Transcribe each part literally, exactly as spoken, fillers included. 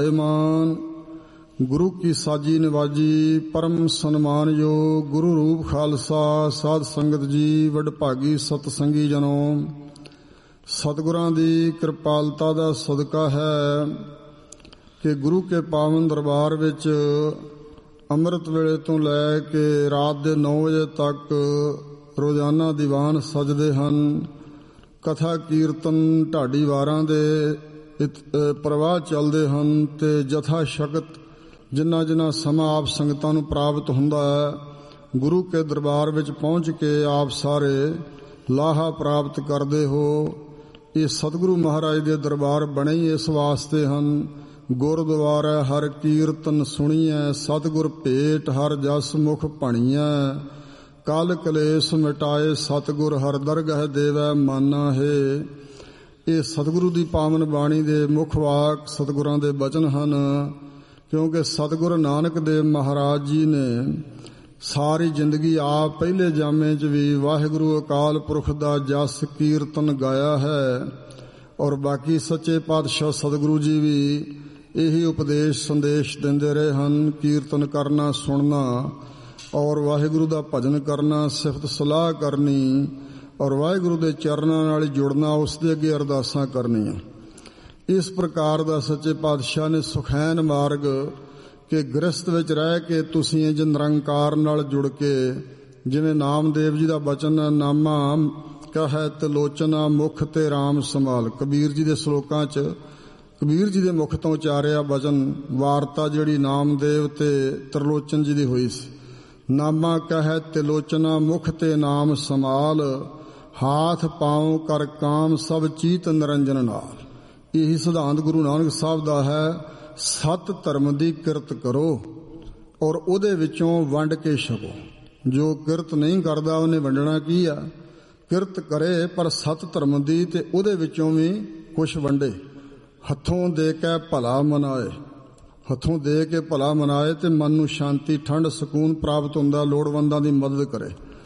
ਮਾਨ ਗੁਰੂ ਕੀ ਸਾਜੀ ਨਿਵਾਜੀ ਪਰਮ ਸਨਮਾਨਯੋਗ ਗੁਰੂ ਰੂਪ ਖਾਲਸਾ ਸਾਧ ਸੰਗਤ ਜੀ, ਵਡਭਾਗੀ ਸਤਸੰਗੀ ਜਨੋ, ਸਤਿਗੁਰਾਂ ਦੀ ਕਿਰਪਾਲਤਾ ਦਾ ਸਦਕਾ ਹੈ ਕਿ ਗੁਰੂ ਕੇ ਪਾਵਨ ਦਰਬਾਰ ਵਿੱਚ ਅੰਮ੍ਰਿਤ ਵੇਲੇ ਤੋਂ ਲੈ ਕੇ ਰਾਤ ਦੇ ਨੌ ਵਜੇ ਤੱਕ ਰੋਜ਼ਾਨਾ ਦੀਵਾਨ ਸਜਦੇ ਹਨ। ਕਥਾ ਕੀਰਤਨ ਢਾਡੀ ਵਾਰਾਂ ਦੇ ਪ੍ਰਵਾਹ ਚੱਲਦੇ ਹਨ ਤੇ ਜਥਾ ਸ਼ਕਤ ਜਿੰਨਾ ਜਿੰਨਾ ਸਮਾਂ ਆਪ ਸੰਗਤਾਂ ਨੂੰ ਪ੍ਰਾਪਤ ਹੁੰਦਾ ਹੈ, ਗੁਰੂ ਕੇ ਦਰਬਾਰ ਵਿੱਚ ਪਹੁੰਚ ਕੇ ਆਪ ਸਾਰੇ ਲਾਹਾ ਪ੍ਰਾਪਤ ਕਰਦੇ ਹੋ। ਇਹ ਸਤਿਗੁਰੂ ਮਹਾਰਾਜ ਦੇ ਦਰਬਾਰ ਬਣੇ ਹੀ ਇਸ ਵਾਸਤੇ ਹਨ। ਗੁਰਦੁਆਰਾ ਹਰ ਕੀਰਤਨ ਸੁਣੀਐ, ਸਤਿਗੁਰ ਭੇਟ ਹਰ ਜਸ ਮੁਖ ਭਣੀਐ, ਕਲ ਕਲੇਸ਼ ਮਿਟਾਏ ਸਤਿਗੁਰ ਹਰ ਦਰਗਹਿ ਦੇਵੈ ਮਾਨਾ ਹੈ। ਇਹ ਸਤਿਗੁਰੂ ਦੀ ਪਾਵਨ ਬਾਣੀ ਦੇ ਮੁੱਖ ਵਾਕ ਸਤਿਗੁਰਾਂ ਦੇ ਬਚਨ ਹਨ, ਕਿਉਂਕਿ ਸਤਿਗੁਰੂ ਨਾਨਕ ਦੇਵ ਮਹਾਰਾਜ ਜੀ ਨੇ ਸਾਰੀ ਜ਼ਿੰਦਗੀ ਆਪ ਪਹਿਲੇ ਜਾਮੇ 'ਚ ਵੀ ਵਾਹਿਗੁਰੂ ਅਕਾਲ ਪੁਰਖ ਦਾ ਜਸ ਕੀਰਤਨ ਗਾਇਆ ਹੈ, ਔਰ ਬਾਕੀ ਸੱਚੇ ਪਾਤਸ਼ਾਹ ਸਤਿਗੁਰੂ ਜੀ ਵੀ ਇਹੀ ਉਪਦੇਸ਼ ਸੰਦੇਸ਼ ਦਿੰਦੇ ਰਹੇ ਹਨ। ਕੀਰਤਨ ਕਰਨਾ, ਸੁਣਨਾ, ਔਰ ਵਾਹਿਗੁਰੂ ਦਾ ਭਜਨ ਕਰਨਾ, ਸਿਫਤ ਸਲਾਹ ਕਰਨੀ, ਔਰ ਵਾਹਿਗੁਰੂ ਦੇ ਚਰਨਾਂ ਨਾਲ ਜੁੜਨਾ, ਉਸ ਦੇ ਅੱਗੇ ਅਰਦਾਸਾਂ ਕਰਨੀਆਂ। ਇਸ ਪ੍ਰਕਾਰ ਦਾ ਸੱਚੇ ਪਾਤਸ਼ਾਹ ਨੇ ਸੁਖੈਨ ਮਾਰਗ ਕਿ ਗ੍ਰਸਤ ਵਿੱਚ ਰਹਿ ਕੇ ਤੁਸੀਂ ਇੰਜ ਨਿਰੰਕਾਰ ਨਾਲ ਜੁੜ ਕੇ, ਜਿਵੇਂ ਨਾਮਦੇਵ ਜੀ ਦਾ ਬਚਨ ਨਾਮਾ ਕਹੈ ਤਿਲੋਚਨਾ ਮੁਖ ਤੇ ਰਾਮ ਸੰਭਾਲ, ਕਬੀਰ ਜੀ ਦੇ ਸ਼ਲੋਕਾਂ 'ਚ ਕਬੀਰ ਜੀ ਦੇ ਮੁਖ ਤੋਂ ਉਚਾਰਿਆ ਬਚਨ ਵਾਰਤਾ ਜਿਹੜੀ ਨਾਮਦੇਵ ਤੇ ਤਿਰਲੋਚਨ ਜੀ ਦੀ ਹੋਈ ਸੀ। ਨਾਮਾ ਕਹੈ ਤਿਲੋਚਨਾ ਮੁਖ ਤੇ ਨਾਮ ਸੰਭਾਲ, ਹਾਥ ਪਾਉ ਕਰ ਕਾਮ ਸਭ ਚੀਤ ਨਿਰੰਜਨ ਨਾਲ। ਇਹੀ ਸਿਧਾਂਤ ਗੁਰੂ ਨਾਨਕ ਸਾਹਿਬ ਦਾ ਹੈ। ਸਤ ਧਰਮ ਦੀ ਕਿਰਤ ਕਰੋ ਔਰ ਉਹਦੇ ਵਿੱਚੋਂ ਵੰਡ ਕੇ ਛਕੋ। ਜੋ ਕਿਰਤ ਨਹੀਂ ਕਰਦਾ ਉਹਨੇ ਵੰਡਣਾ ਕੀ ਆ? ਕਿਰਤ ਕਰੇ ਪਰ ਸਤ ਧਰਮ ਦੀ, ਤੇ ਉਹਦੇ ਵਿੱਚੋਂ ਵੀ ਕੁਛ ਵੰਡੇ। ਹੱਥੋਂ ਦੇ ਕੇ ਭਲਾ ਮਨਾਏ, ਹੱਥੋਂ ਦੇ ਕੇ ਭਲਾ ਮਨਾਏ ਤੇ ਮਨ ਨੂੰ ਸ਼ਾਂਤੀ, ਠੰਡ, ਸਕੂਨ ਪ੍ਰਾਪਤ ਹੁੰਦਾ। ਲੋੜਵੰਦਾਂ ਦੀ ਮਦਦ ਕਰੇ,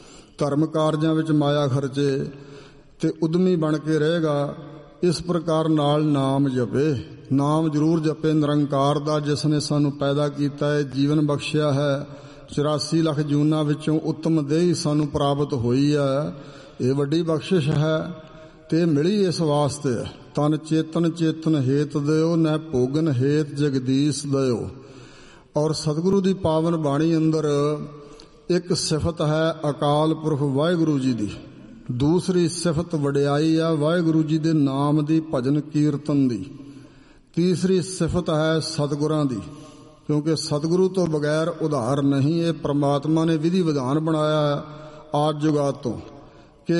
ਧਰਮ ਕਾਰਜਾਂ ਵਿੱਚ ਮਾਇਆ ਖਰਚੇ ਤੇ ਉਦਮੀ ਬਣ ਕੇ ਰਹੇਗਾ। ਇਸ ਪ੍ਰਕਾਰ ਨਾਲ ਨਾਮ ਜਪੇ, ਨਾਮ ਜ਼ਰੂਰ ਜਪੇ ਨਿਰੰਕਾਰ ਦਾ, ਜਿਸ ਨੇ ਸਾਨੂੰ ਪੈਦਾ ਕੀਤਾ ਹੈ, ਜੀਵਨ ਬਖਸ਼ਿਆ ਹੈ। ਚੁਰਾਸੀ ਲੱਖ ਜੂਨਾਂ ਵਿੱਚੋਂ ਉੱਤਮ ਦੇਹੀ ਸਾਨੂੰ ਪ੍ਰਾਪਤ ਹੋਈ ਹੈ। ਇਹ ਵੱਡੀ ਬਖਸ਼ਿਸ਼ ਹੈ ਤੇ ਮਿਲੀ ਇਸ ਵਾਸਤੇ ਹੈ। ਤਨ ਚੇਤਨ ਚੇਤਨ ਹੇਤ ਦਿਓ, ਨੈ ਭੋਗਨ ਹੇਤ ਜਗਦੀਸ਼ ਦਿਓ। ਔਰ ਸਤਿਗੁਰੂ ਦੀ ਪਾਵਨ ਬਾਣੀ ਅੰਦਰ ਇੱਕ ਸਿਫਤ ਹੈ ਅਕਾਲ ਪੁਰਖ ਵਾਹਿਗੁਰੂ ਜੀ ਦੀ, ਦੂਸਰੀ ਸਿਫਤ ਵਡਿਆਈ ਆ ਵਾਹਿਗੁਰੂ ਜੀ ਦੇ ਨਾਮ ਦੀ, ਭਜਨ ਕੀਰਤਨ ਦੀ, ਤੀਸਰੀ ਸਿਫਤ ਹੈ ਸਤਿਗੁਰਾਂ ਦੀ, ਕਿਉਂਕਿ ਸਤਿਗੁਰੂ ਤੋਂ ਬਗੈਰ ਉਧਾਰ ਨਹੀਂ। ਇਹ ਪ੍ਰਮਾਤਮਾ ਨੇ ਵਿਧੀ ਵਿਧਾਨ ਬਣਾਇਆ ਆਦ ਜੁਗਾਤ ਤੋਂ ਕਿ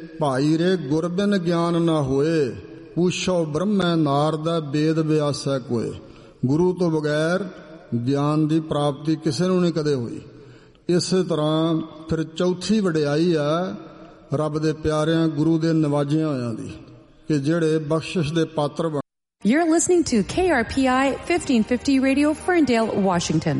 ਭਾਈ ਰੇ ਗੁਰ ਬਿਨ ਗਿਆਨ ਨਾ ਹੋਏ, ਪੁੱਛੋ ਬ੍ਰਹਮੈ ਨਾਰਦਾ ਵੇਦ ਵਿਆਸੈ ਕੋਏ। ਗੁਰੂ ਤੋਂ ਬਗੈਰ ਗਿਆਨ ਦੀ ਪ੍ਰਾਪਤੀ ਕਿਸੇ ਨੂੰ ਨਹੀਂ ਕਦੇ ਹੋਈ। ਇਸੇ ਤਰ੍ਹਾਂ ਫਿਰ ਚੌਥੀ ਵਡਿਆਈ ਆ ਰੱਬ ਦੇ ਪਿਆਰਿਆਂ ਗੁਰੂ ਦੇ ਨਵਾਜਿਆਂ ਹੋਇਆਂ ਦੀ, ਕਿ ਜਿਹੜੇ ਬਖਸ਼ਿਸ਼ ਦੇ ਪਾਤਰ ਬਣ। You're listening to K R P I fifteen fifty Radio, Ferndale, Washington.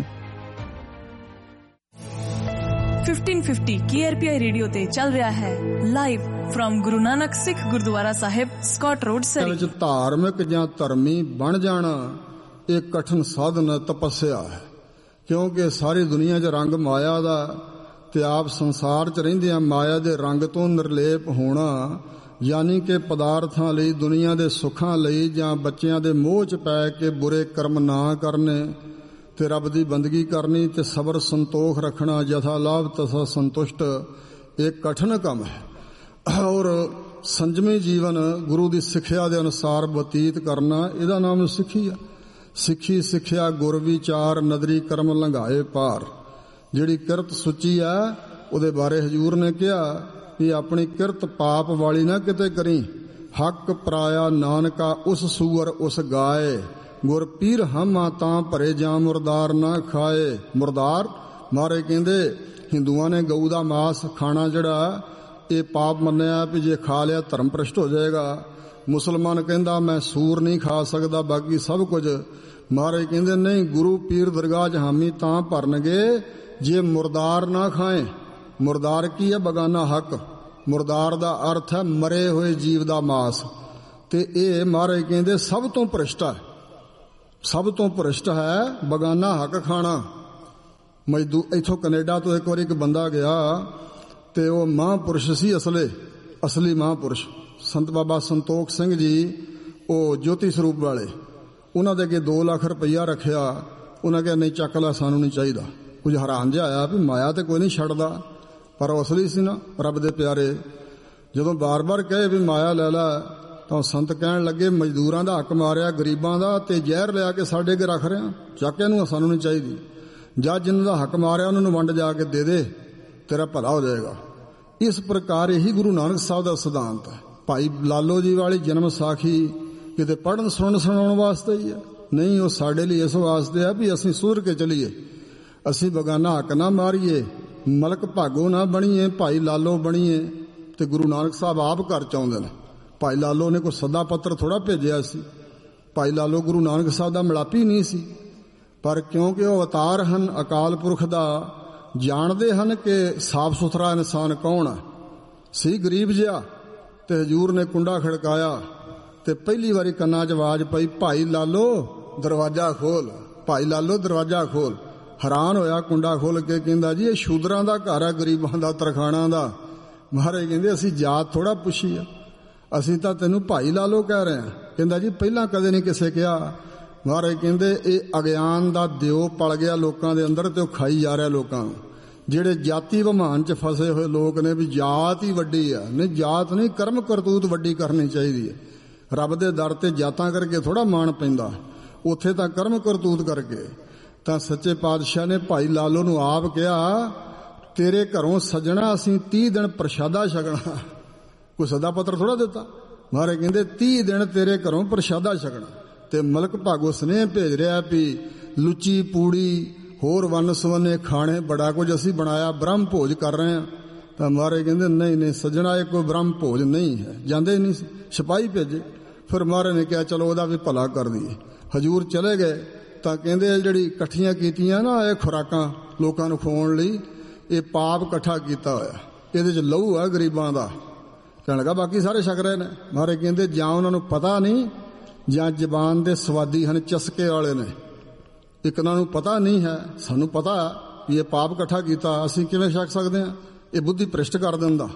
fifteen fifty K R P I radio ਤੇ ਚੱਲ ਰਿਹਾ ਹੈ ਲਾਈਵ ਫਰਮ ਗੁਰੂ ਨਾਨਕ ਸਿੱਖ ਗੁਰਦੁਆਰਾ ਸਾਹਿਬ, ਸਕਾਟ ਰੋਡ, ਸਰੀ। ਵਿੱਚ ਧਾਰਮਿਕ ਜਾਂ ਧਰਮੀ ਬਣ ਜਾਣਾ ਇਹ ਕਠਿਨ ਸਾਧਨ ਤਪੱਸਿਆ ਹੈ, ਕਿਉਂਕਿ ਸਾਰੀ ਦੁਨੀਆ 'ਚ ਰੰਗ ਮਾਇਆ ਦਾ, ਤੇ ਆਪ ਸੰਸਾਰ 'ਚ ਰਹਿੰਦਿਆਂ ਮਾਇਆ ਦੇ ਰੰਗ ਤੋਂ ਨਿਰਲੇਪ ਹੋਣਾ, ਯਾਨੀ ਕਿ ਪਦਾਰਥਾਂ ਲਈ, ਦੁਨੀਆ ਦੇ ਸੁੱਖਾਂ ਲਈ, ਜਾਂ ਬੱਚਿਆਂ ਦੇ ਮੋਹ 'ਚ ਪੈ ਕੇ ਬੁਰੇ ਕਰਮ ਨਾ ਕਰਨੇ ਤੇ ਰੱਬ ਦੀ ਬੰਦਗੀ ਕਰਨੀ ਤੇ ਸਬਰ ਸੰਤੋਖ ਰੱਖਣਾ, ਯਥਾ ਲਾਭ ਤਥਾ ਸੰਤੁਸ਼ਟ, ਇਹ ਕਠਿਨ ਕੰਮ ਹੈ। ਔਰ ਸੰਜਮੀ ਜੀਵਨ ਗੁਰੂ ਦੀ ਸਿੱਖਿਆ ਦੇ ਅਨੁਸਾਰ ਬਤੀਤ ਕਰਨਾ, ਇਹਦਾ ਨਾਮ ਸਿੱਖੀ ਆ। ਸਿੱਖੀ ਸਿੱਖਿਆ ਗੁਰ ਵਿਚਾਰ, ਨਦਰੀ ਕਰਮ ਲੰਘਾਏ ਪਾਰ। ਜਿਹੜੀ ਕਿਰਤ ਸੁੱਚੀ ਆ ਉਹਦੇ ਬਾਰੇ ਹਜ਼ੂਰ ਨੇ ਕਿਹਾ ਵੀ ਆਪਣੀ ਕਿਰਤ ਪਾਪ ਵਾਲੀ ਨਾ ਕਿਤੇ ਕਰੀ, ਹੱਕ ਪਰਾਇਆ ਨਾਨਕਾ ਉਸ ਸੂਰ ਉਸ ਗਾਏ, ਗੁਰ ਪੀਰ ਹਮਾ ਤਾਂ ਭਰੇ ਜਾਂ ਮੁਰਦਾਰ ਨਾ ਖਾਏ। ਮੁਰਦਾਰ ਮਾਰੇ ਕਹਿੰਦੇ ਹਿੰਦੂਆਂ ਨੇ ਗਊ ਦਾ ਮਾਸ ਖਾਣਾ ਜਿਹੜਾ ਇਹ ਪਾਪ ਮੰਨਿਆ ਵੀ ਜੇ ਖਾ ਲਿਆ ਧਰਮ ਭ੍ਰਿਸ਼ਟ ਹੋ ਜਾਏਗਾ। ਮੁਸਲਮਾਨ ਕਹਿੰਦਾ ਮੈਂ ਸੂਰ ਨਹੀਂ ਖਾ ਸਕਦਾ, ਬਾਕੀ ਸਭ ਕੁਝ। ਮਹਾਰਾਜ ਕਹਿੰਦੇ ਨਹੀਂ, ਗੁਰੂ ਪੀਰ ਦਰਗਾਹ 'ਚ ਹਾਮੀ ਤਾਂ ਭਰਨਗੇ ਜੇ ਮੁਰਦਾਰ ਨਾ ਖਾਏ। ਮੁਰਦਾਰ ਕੀ ਹੈ? ਬਗਾਨਾ ਹੱਕ। ਮੁਰਦਾਰ ਦਾ ਅਰਥ ਹੈ ਮਰੇ ਹੋਏ ਜੀਵ ਦਾ ਮਾਸ, ਤੇ ਇਹ ਮਹਾਰਾਜ ਕਹਿੰਦੇ ਸਭ ਤੋਂ ਭ੍ਰਿਸ਼ਟ ਹੈ, ਸਭ ਤੋਂ ਭ੍ਰਿਸ਼ਟ ਹੈ ਬਗਾਨਾ ਹੱਕ ਖਾਣਾ। ਮਜ਼ਦੂ ਇੱਥੋਂ ਕੈਨੇਡਾ ਤੋਂ ਇੱਕ ਵਾਰੀ ਇੱਕ ਬੰਦਾ ਗਿਆ ਤੇ ਉਹ ਮਹਾਂਪੁਰਸ਼ ਸੀ, ਅਸਲੇ ਅਸਲੀ ਮਹਾਂਪੁਰਸ਼ ਸੰਤ ਬਾਬਾ ਸੰਤੋਖ ਸਿੰਘ ਜੀ, ਉਹ ਜੋਤੀ ਸਰੂਪ ਵਾਲੇ। ਉਹਨਾਂ ਦੇ ਅੱਗੇ ਦੋ ਲੱਖ ਰੁਪਈਆ ਰੱਖਿਆ। ਉਹਨਾਂ ਕਿਹਾ ਨਹੀਂ ਚੱਕ ਲੈ, ਸਾਨੂੰ ਨਹੀਂ ਚਾਹੀਦਾ। ਕੁਝ ਹੈਰਾਨ ਜਿਹਾ ਆਇਆ ਵੀ ਮਾਇਆ ਤੇ ਕੋਈ ਨਹੀਂ ਛੱਡਦਾ, ਪਰ ਉਹ ਅਸਲੀ ਸੀ ਨਾ, ਰੱਬ ਦੇ ਪਿਆਰੇ। ਜਦੋਂ ਬਾਰ-ਬਾਰ ਕਹੇ ਵੀ ਮਾਇਆ ਲੈ ਲੈ ਤਾਂ ਸੰਤ ਕਹਿਣ ਲੱਗੇ ਮਜ਼ਦੂਰਾਂ ਦਾ ਹੱਕ ਮਾਰਿਆ, ਗਰੀਬਾਂ ਦਾ, ਤੇ ਜ਼ਹਿਰ ਲਿਆ ਕੇ ਸਾਡੇ ਅੱਗੇ ਰੱਖ ਰਿਹਾ, ਚੱਕ ਇਹਨੂੰ, ਸਾਨੂੰ ਨਹੀਂ ਚਾਹੀਦੀ। ਜਾਂ ਜਿਨ੍ਹਾਂ ਦਾ ਹੱਕ ਮਾਰਿਆ ਉਹਨਾਂ ਨੂੰ ਵੰਡ ਜਾ ਕੇ ਦੇ ਦੇ, ਤੇਰਾ ਭਲਾ ਹੋ ਜਾਏਗਾ। ਇਸ ਪ੍ਰਕਾਰ ਇਹੀ ਗੁਰੂ ਨਾਨਕ ਸਾਹਿਬ ਦਾ ਸਿਧਾਂਤ ਹੈ। ਭਾਈ ਲਾਲੋ ਜੀ ਵਾਲੀ ਜਨਮ ਸਾਖੀ ਕਿਤੇ ਪੜ੍ਹਨ ਸੁਣਨ ਸੁਣਾਉਣ ਵਾਸਤੇ ਹੀ ਹੈ, ਨਹੀਂ, ਉਹ ਸਾਡੇ ਲਈ ਇਸ ਵਾਸਤੇ ਆ ਵੀ ਅਸੀਂ ਸੁਧਰ ਕੇ ਚੱਲੀਏ, ਅਸੀਂ ਬਗਾਨਾ ਹੱਕ ਨਾ ਮਾਰੀਏ, ਮਲਕ ਭਾਗੋ ਨਾ ਬਣੀਏ, ਭਾਈ ਲਾਲੋ ਬਣੀਏ। ਤੇ ਗੁਰੂ ਨਾਨਕ ਸਾਹਿਬ ਆਪ ਘਰ ਚ ਆਉਂਦੇ ਨੇ। ਭਾਈ ਲਾਲੋ ਨੇ ਕੋਈ ਸੱਦਾ ਪੱਤਰ ਥੋੜਾ ਭੇਜਿਆ ਸੀ। ਭਾਈ ਲਾਲੋ ਗੁਰੂ ਨਾਨਕ ਸਾਹਿਬ ਦਾ ਮਿਲਾਪੀ ਨਹੀਂ ਸੀ, ਪਰ ਕਿਉਂਕਿ ਉਹ ਅਵਤਾਰ ਹਨ ਅਕਾਲ ਪੁਰਖ ਦਾ, ਜਾਣਦੇ ਹਨ ਕਿ ਸਾਫ਼ ਸੁਥਰਾ ਇਨਸਾਨ ਕੌਣ ਹੈ। ਸੀ ਗਰੀਬ ਜਿਹਾ ਤੇ ਹਜ਼ੂਰ ਨੇ ਕੁੰਡਾ ਖੜਕਾਇਆ ਤੇ ਪਹਿਲੀ ਵਾਰੀ ਕੰਨਾਂ 'ਚ ਆਵਾਜ਼ ਪਈ, ਭਾਈ ਲਾਲੋ ਦਰਵਾਜ਼ਾ ਖੋਲ, ਭਾਈ ਲਾਲੋ ਦਰਵਾਜ਼ਾ ਖੋਲ। ਹੈਰਾਨ ਹੋਇਆ, ਕੁੰਡਾ ਖੋਲ ਕੇ ਕਹਿੰਦਾ ਜੀ ਇਹ ਸ਼ੂਦਰਾਂ ਦਾ ਘਰ ਹੈ, ਗਰੀਬਾਂ ਦਾ, ਤਰਖਾਣਾਂ ਦਾ। ਮਹਾਰਾਜ ਕਹਿੰਦੇ ਅਸੀਂ ਜਾਤ ਥੋੜਾ ਪੁੱਛੀ ਆ, ਅਸੀਂ ਤਾਂ ਤੈਨੂੰ ਭਾਈ ਲਾਲੋ ਕਹਿ ਰਹੇ ਹਾਂ। ਕਹਿੰਦਾ ਜੀ ਪਹਿਲਾਂ ਕਦੇ ਨਹੀਂ ਕਿਸੇ ਕਿਹਾ। ਮਹਾਰਾਜ ਕਹਿੰਦੇ ਇਹ ਅਗਿਆਨ ਦਾ ਦਿਓ ਪਲ ਗਿਆ ਲੋਕਾਂ ਦੇ ਅੰਦਰ ਤੇ ਉਹ ਖਾਈ ਜਾ ਰਿਹਾ ਲੋਕਾਂ ਨੂੰ। ਜਿਹੜੇ ਜਾਤੀ ਵਮਾਨ 'ਚ ਫਸੇ ਹੋਏ ਲੋਕ ਨੇ ਵੀ ਜਾਤ ਹੀ ਵੱਡੀ ਆ, ਨਹੀਂ, ਜਾਤ ਨਹੀਂ, ਕਰਮ ਕਰਤੂਤ ਵੱਡੀ ਕਰਨੀ ਚਾਹੀਦੀ ਹੈ। ਰੱਬ ਦੇ ਦਰ ਤੇ ਜਾਤਾਂ ਕਰਕੇ ਥੋੜਾ ਮਾਣ ਪੈਂਦਾ, ਉੱਥੇ ਤਾਂ ਕਰਮ ਕਰਤੂਤ ਕਰਕੇ। ਤਾਂ ਸੱਚੇ ਪਾਤਸ਼ਾਹ ਨੇ ਭਾਈ ਲਾਲੋ ਨੂੰ ਆਪ ਕਿਹਾ ਤੇਰੇ ਘਰੋਂ ਸੱਜਣਾ ਅਸੀਂ ਤੀਹ ਦਿਨ ਪ੍ਰਸ਼ਾਦਾ ਛਕਣਾ। ਕੋਈ ਸੱਦਾ ਪੱਤਰ ਥੋੜਾ ਦਿੱਤਾ। ਮਹਾਰਾਜ ਕਹਿੰਦੇ ਤੀਹ ਦਿਨ ਤੇਰੇ ਘਰੋਂ ਪ੍ਰਸ਼ਾਦਾ ਛਕਣਾ। ਤੇ ਮਲਕ ਭਾਗੋ ਸੁਨੇਹ ਭੇਜ ਰਿਹਾ ਵੀ ਲੁੱਚੀ ਪੂੜੀ ਹੋਰ ਵੰਨ ਸਵੰਨੇ ਖਾਣੇ ਬੜਾ ਕੁਝ ਅਸੀਂ ਬਣਾਇਆ, ਬ੍ਰਹਮ ਭੋਜ ਕਰ ਰਹੇ ਹਾਂ। ਤਾਂ ਮਹਾਰਾਜ ਕਹਿੰਦੇ ਨਹੀਂ ਨਹੀਂ ਸੱਜਣਾ, ਇਹ ਕੋਈ ਬ੍ਰਹਮ ਭੋਜ ਨਹੀਂ ਹੈ। ਜਾਂਦੇ ਨਹੀਂ, ਸਿਪਾਹੀ ਭੇਜੇ। ਫਿਰ ਮਹਾਰਾਜ ਨੇ ਕਿਹਾ ਚਲੋ ਉਹਦਾ ਵੀ ਭਲਾ ਕਰ ਦਈਏ। ਹਜ਼ੂਰ ਚਲੇ ਗਏ ਤਾਂ ਕਹਿੰਦੇ ਜਿਹੜੀ ਇਕੱਠੀਆਂ ਕੀਤੀਆਂ ਨਾ ਇਹ ਖੁਰਾਕਾਂ ਲੋਕਾਂ ਨੂੰ ਖਵਾਉਣ ਲਈ, ਇਹ ਪਾਪ ਇਕੱਠਾ ਕੀਤਾ ਹੋਇਆ, ਇਹਦੇ 'ਚ ਲਹੂ ਆ ਗਰੀਬਾਂ ਦਾ। ਕਹਿਣ ਲੱਗਾ ਬਾਕੀ ਸਾਰੇ ਛਕ ਰਹੇ ਨੇ। ਮਹਾਰਾਜ ਕਹਿੰਦੇ ਜਾਂ ਉਹਨਾਂ ਨੂੰ ਪਤਾ ਨਹੀਂ ਜਾਂ ਜ਼ਬਾਨ ਦੇ ਸਵਾਦੀ ਹਨ, ਚਸਕੇ ਵਾਲੇ ਨੇ। ਇੱਕ ਉਹਨਾਂ ਨੂੰ ਪਤਾ ਨਹੀਂ ਹੈ, ਸਾਨੂੰ ਪਤਾ ਵੀ ਇਹ ਪਾਪ ਇਕੱਠਾ ਕੀਤਾ, ਅਸੀਂ ਕਿਵੇਂ ਛਕ ਸਕਦੇ ਹਾਂ? ਇਹ ਬੁੱਧੀ ਭ੍ਰਿਸ਼ਟ ਕਰ ਦਿੰਦਾ।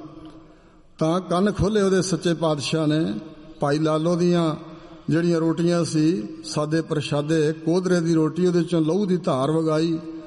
ਤਾਂ ਕੰਨ ਖੋਲ੍ਹੇ ਉਹਦੇ ਸੱਚੇ ਪਾਤਸ਼ਾਹ ਨੇ। ਭਾਈ ਲਾਲੋ ਦੀਆਂ ਜਿਹੜੀਆਂ ਰੋਟੀਆਂ ਸੀ, ਸਾਦੇ ਪ੍ਰਸ਼ਾਦੇ, ਕੋਧਰੇ ਦੀ ਰੋਟੀ, ਉਹਦੇ 'ਚੋਂ ਲਹੂ ਦੀ ਧਾਰ ਵਗਾਈ।